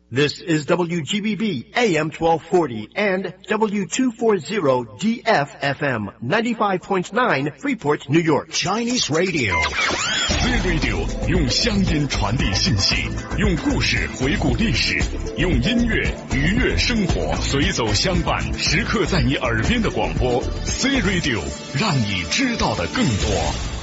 This is WGBB AM 1240 and W240 DFFM 95.9 Freeport, New York. Chinese Radio. Z-Radio 用乡音传递信息，用故事回顾历史，用音乐愉悦生活，随走相伴，时刻在你耳边的广播。Z-Radio 让你知道的更多。